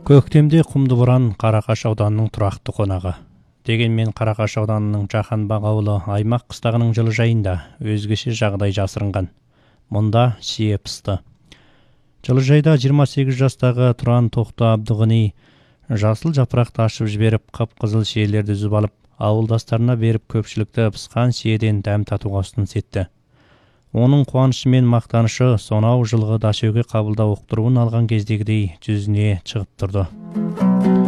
Көктемде Құмдыбұран Қарақаш ауданының тұрақты қонағы. Дегенмен Қарақаш ауданының Жаһанбақ ауылы аймақ қыстағының жылыжайында өзгеше жағдай жасырынған. Мұнда шие пысты. Жылыжайда 28 жастағы Тұран Тоқты Абдығыни жасыл жапырақты ашып жіберіп, қып-қызыл шиелерді үзіп алып, ауылдастарына беріп көпшілікті пысқан шиеден дәм татуға ұсыныс етті. Оның қуанышы мен мақтанышы сонау жылғы дашөге қабылдау ұқтыруын алған кездегідей жүзіне шығып тұрды.